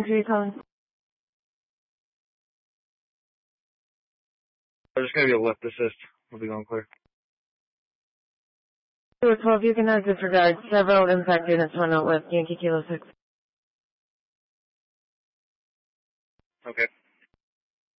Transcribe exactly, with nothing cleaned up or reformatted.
Who are you calling? There's just going to be a lift assist. We'll be going clear. two twelve, you can have disregard. Several impact units went out with Yankee Kilo six. Okay.